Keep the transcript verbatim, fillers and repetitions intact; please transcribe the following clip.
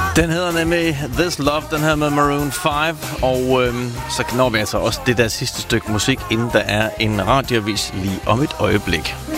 Den hedder nemlig This Love, den her med Maroon fem, og øhm, så når vi altså også det der sidste stykke musik, inden der er en radioavis lige om et øjeblik.